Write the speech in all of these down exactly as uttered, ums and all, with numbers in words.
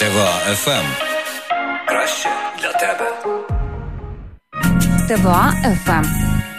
ТВА еф ем. Краще для тебе. ТВА еф ем.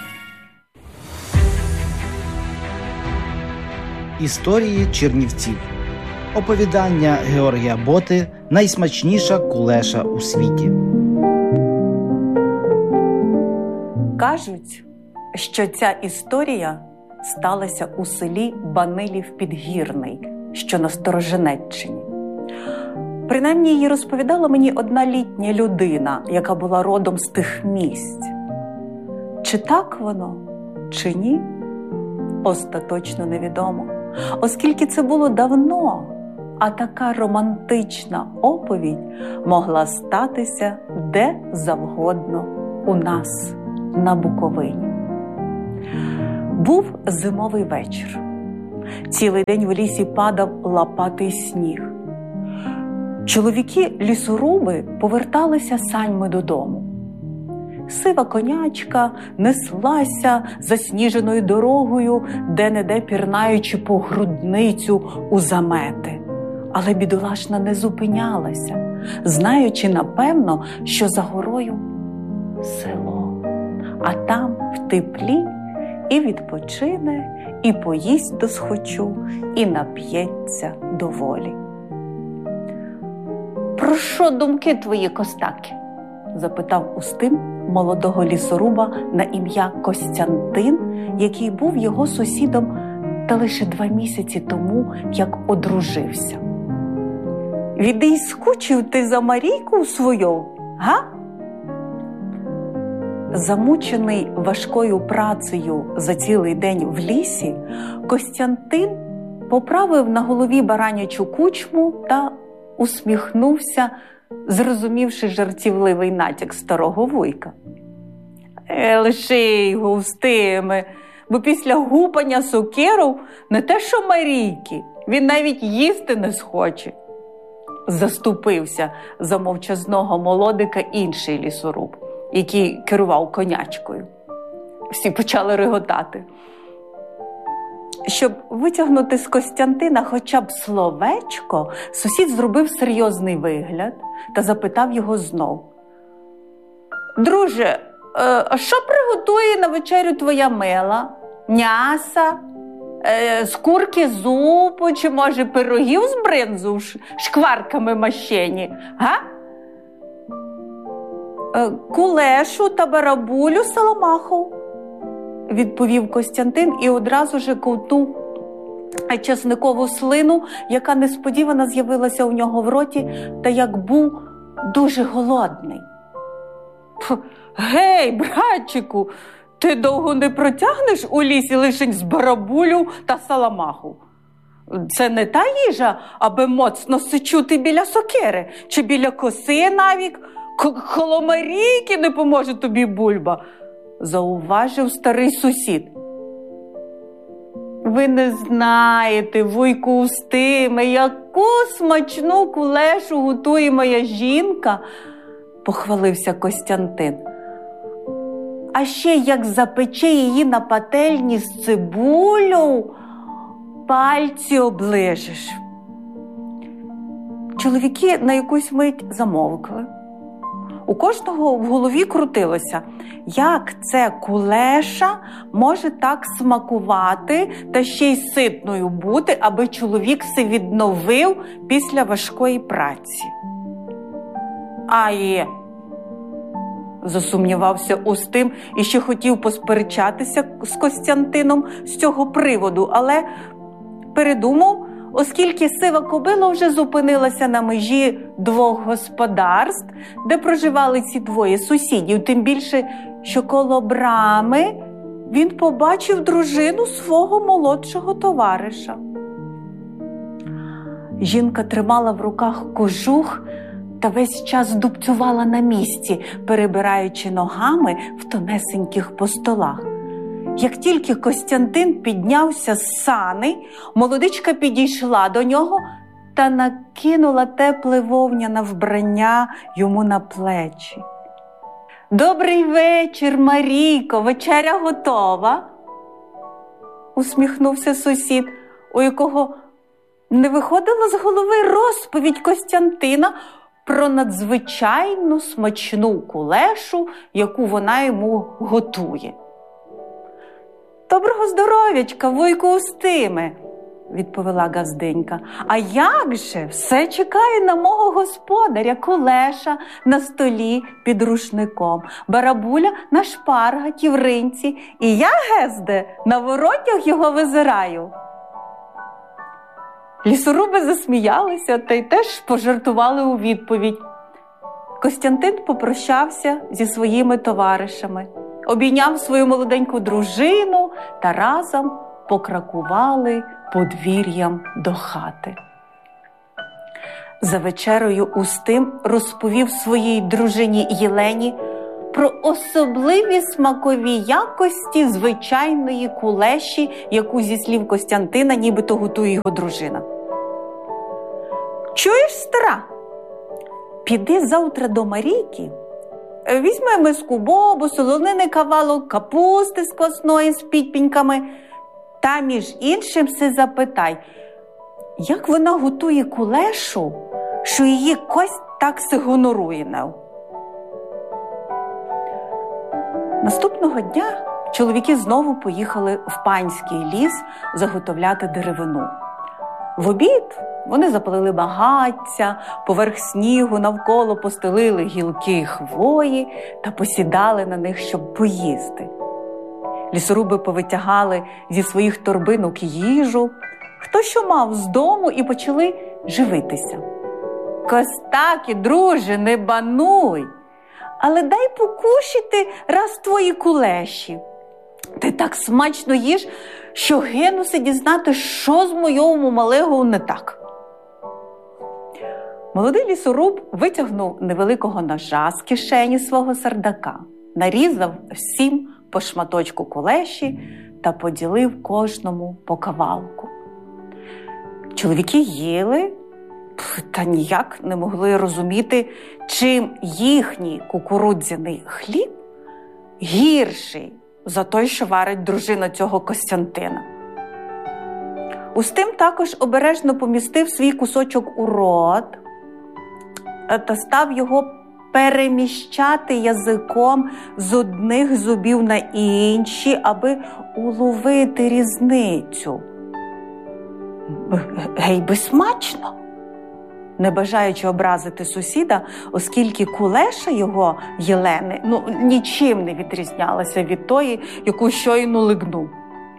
Історії Чернівців. Оповідання Георгія Боти «Найсмачніша кулеша у світі». Кажуть, що ця історія сталася у селі Банилів-Підгірний, що на Сторожинеччині. Принаймні, її розповідала мені одна літня людина, яка була родом з тих місць. Чи так воно, чи ні, остаточно невідомо, оскільки це було давно, а така романтична оповідь могла статися де завгодно у нас, на Буковині. Був зимовий вечір. Цілий день в лісі падав лопатий сніг. Чоловіки-лісоруби поверталися саньми додому. Сива конячка неслася засніженою дорогою, де-не-де пірнаючи по грудницю у замети. Але бідолашна не зупинялася, знаючи, напевно, що за горою село, а там в теплі і відпочине, і поїсть досхочу, і нап'ється доволі. «Про що думки твої, Костаки?» – запитав Устим молодого лісоруба на ім'я Костянтин, який був його сусідом та лише два місяці тому, як одружився. «Віди й скучив ти за Марійку свою, га?» Замучений важкою працею за цілий день в лісі, Костянтин поправив на голові баранячу кучму та усміхнувся, зрозумівши жартівливий натяк старого вуйка. «Е, лиши його, Устиме, бо після гупання сокиров не те що Марійки, він навіть їсти не схоче», – заступився за мовчазного молодика інший лісоруб, який керував конячкою. Всі почали реготати. Щоб витягнути з Костянтина хоча б словечко, сусід зробив серйозний вигляд та запитав його знов. «Друже, а що приготує на вечерю твоя мила? М'яса? Е, з курки зупу, чи, може, пирогів з бринзу в шкварками мащені, га?» Е, «Кулешу та барабулю саламаху», – відповів Костянтин і одразу же ковтнув чесникову слину, яка несподівано з'явилася у нього в роті, та як був дуже голодний. «Гей, братчику, ти довго не протягнеш у лісі лишень з барабулю та саламаху? Це не та їжа, аби моцно сичути біля сокири, чи біля коси навік, коло Марійки не поможе тобі бульба», – зауважив старий сусід. «Ви не знаєте, вуйку Устиме, яку смачну кулешу готує моя жінка», – похвалився Костянтин. «А ще як запече її на пательні з цибулю, пальці оближеш». Чоловіки на якусь мить замовкли. У кожного в голові крутилося, як це кулеша може так смакувати та ще й ситною бути, аби чоловік се відновив після важкої праці. «А є», – засумнівався Устим і ще хотів посперечатися з Костянтином з цього приводу, але передумав, оскільки сива кобила вже зупинилася на межі двох господарств, де проживали ці двоє сусідів, тим більше, що коло брами він побачив дружину свого молодшого товариша. Жінка тримала в руках кожух та весь час дубцювала на місці, перебираючи ногами в тонесеньких постолах. Як тільки Костянтин піднявся з сани, молодичка підійшла до нього та накинула тепле вовняне вбрання йому на плечі. «Добрий вечір, Марійко, вечеря готова?» – усміхнувся сусід, у якого не виходила з голови розповідь Костянтина про надзвичайно смачну кулешу, яку вона йому готує. «Доброго здоров'ячка, вуйку Устиме!» – відповіла Газденька. «А як же? Все чекає на мого господаря, кулеша на столі під рушником, барабуля на шпаргаті в ринці, і я, Гезде, на воротях його визираю». Лісоруби засміялися та й теж пожартували у відповідь. Костянтин попрощався зі своїми товаришами, обійняв свою молоденьку дружину та разом покракували подвір'ям до хати. За вечерою Устим розповів своїй дружині Єлені про особливі смакові якості звичайної кулеші, яку, зі слів Костянтина, нібито готує його дружина. «Чуєш, стара? Піди завтра до Марійки, візьми миску бобу, солонини кавалок, капусти з квасної з підпіньками, та, між іншим, все запитай, як вона готує кулешу, що її кость так се гонорує нею». Наступного дня чоловіки знову поїхали в панський ліс заготовляти деревину. В обід вони запалили багаття, поверх снігу навколо постелили гілки хвої та посідали на них, щоб поїсти. Лісоруби повитягали зі своїх торбинок їжу, хто що мав з дому, і почали живитися. «Костаки, друже, не бануй, але дай покушати раз твої кулеші. Ти так смачно їш, що гинуся дізнати, що з моєму малего не так». Молодий лісоруб витягнув невеликого ножа з кишені свого сердака, нарізав всім по шматочку кулеші та поділив кожному по кавалку. Чоловіки їли, та ніяк не могли розуміти, чим їхній кукурудзяний хліб гірший за той, що варить дружина цього Костянтина. Устим також обережно помістив свій кусочок у рот та став його переміщати язиком з одних зубів на інші, аби уловити різницю. Гей, би смачно! Не бажаючи образити сусіда, оскільки кулеша його Єлени ну, нічим не відрізнялася від тої, яку щойно лигнув.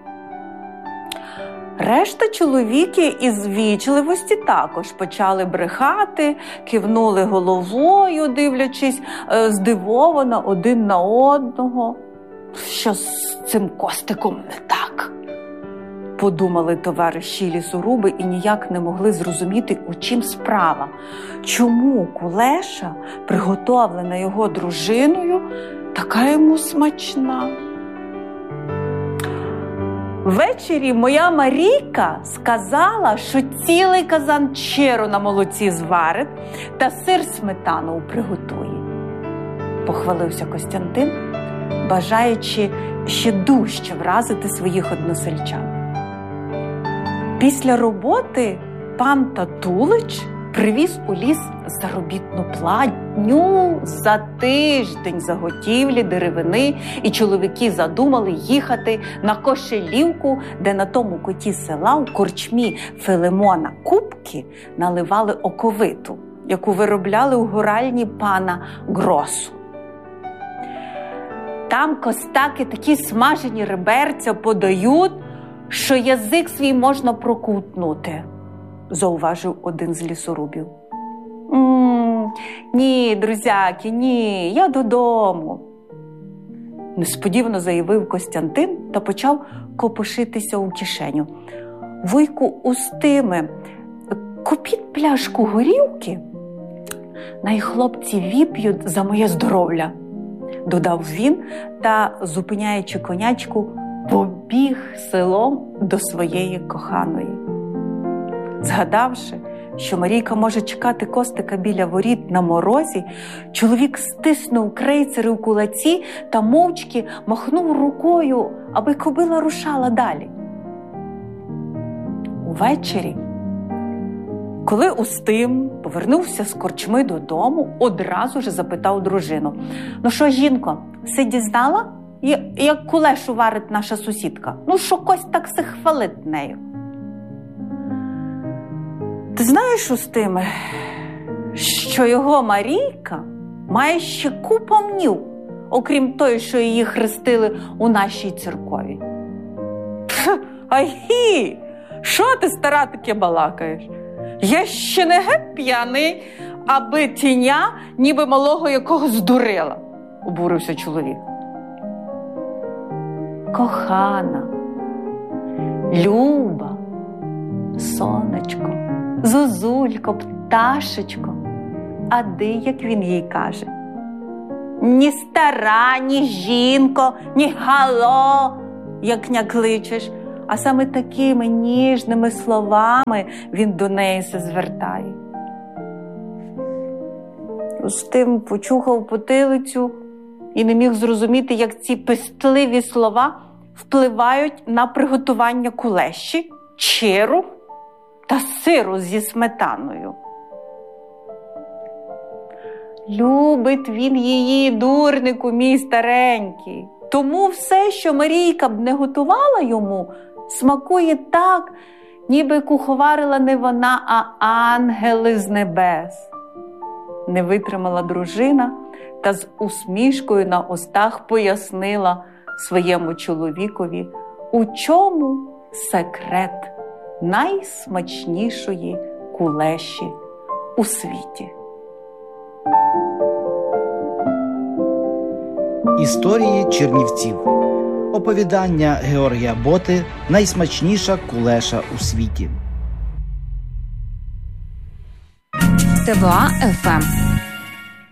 Решта чоловіки із вічливості також почали брехати, кивнули головою, дивлячись е, здивовано один на одного. Що з цим Костиком не так? Подумали товариші лісоруби і ніяк не могли зрозуміти, у чим справа. Чому кулеша, приготовлена його дружиною, така йому смачна? Ввечері моя Марійка сказала, що цілий казан черу на молоці зварить та сир сметану приготує. Похвалився Костянтин, бажаючи ще дужче вразити своїх односельчан. Після роботи пан Татулич привіз у ліс заробітну платню за тиждень заготівлі деревини, і чоловіки задумали їхати на Кошелівку, де на тому куті села у корчмі Филимона Купки наливали оковиту, яку виробляли у гуральні пана Гросу. Там костаки такі смажені реберця подають, що язик свій можна проковтнути, зауважив один з лісорубів. «М-м, ні, друзяки, ні, я додому», несподівано заявив Костянтин та почав копошитися у кишеню. «Вуйку Устиме, купіть пляшку горілки, най хлопці віп'ють за моє здоров'я», додав він та, зупиняючи конячку, побіг селом до своєї коханої. Згадавши, що Марійка може чекати Костика біля воріт на морозі, чоловік стиснув крейцери у кулаці та мовчки махнув рукою, аби кобила рушала далі. Увечері Коли Устим повернувся з корчми додому, одразу ж запитав дружину: «Ну що, жінко, си дізнала, як кулешу варить наша сусідка? Ну, що Кость так се хвалить нею?» «Ти знаєш, Устиме, що його Марійка має ще купу мнів, окрім той, що її хрестили у нашій церкові». «Ай, що ти, стара, таке балакаєш? Я ще не геть п'яний, аби тіня ніби малого якогось здурила», – обурився чоловік. «Кохана, Люба, сонечко, зозулько, пташечко», а ди, як він їй каже: «Ні стара, ні жінко, ні гало, як ня кличеш», а саме такими ніжними словами він до неї се звертає. Устим почухав потилицю і не міг зрозуміти, як ці пестливі слова впливають на приготування кулеші, чиру та сиру зі сметаною. Любить він її, дурнику мій старенький. Тому все, що Марійка б не готувала йому, смакує так, ніби куховарила не вона, а ангели з небес. Не витримала дружина та з усмішкою на устах пояснила своєму чоловікові, у чому секрет найсмачнішої кулеші у світі. Історії Чернівців. Оповідання Георгія Боти «Найсмачніша кулеша у світі». ТВА еф ем